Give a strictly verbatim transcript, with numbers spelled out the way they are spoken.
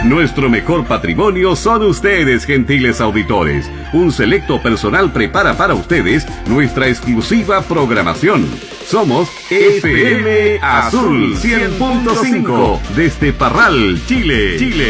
Nuestro mejor patrimonio son ustedes, gentiles auditores. Un selecto personal prepara para ustedes nuestra exclusiva programación. Somos F M Azul cien punto cinco desde Parral, Chile. Chile.